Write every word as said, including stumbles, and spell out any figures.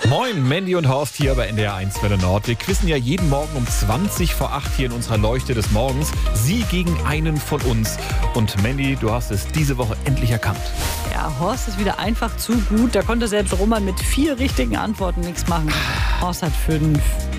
Moin, Mandy und Horst hier bei N D R eins Welle Nord. Wir quizzen ja jeden Morgen um zwanzig vor acht hier in unserer Leuchte des Morgens. Sie gegen einen von uns. Und Mandy, du hast es diese Woche endlich erkannt. Ja, Horst ist wieder einfach zu gut. Da konnte selbst Roman mit vier richtigen Antworten nichts machen. Horst hat fünf.